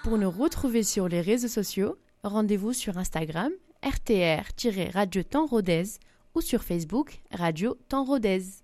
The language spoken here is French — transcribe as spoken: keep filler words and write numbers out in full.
Pour nous retrouver sur les réseaux sociaux, rendez-vous sur Instagram R T R-Radio Temps Rodez ou sur Facebook Radio Temps Rodez.